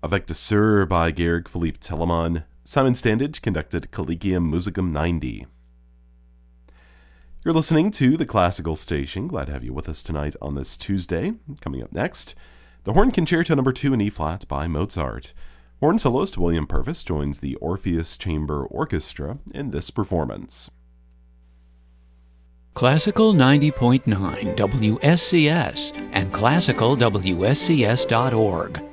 Avec de Sur by Georg Philipp Telemann. Simon Standage conducted Collegium Musicum 90. You're listening to the Classical Station. Glad to have you with us tonight on this Tuesday. Coming up next, the Horn Concerto No. 2 in E-flat by Mozart. Horn soloist William Purvis joins the Orpheus Chamber Orchestra in this performance. Classical 90.9 WSCS and classicalwscs.org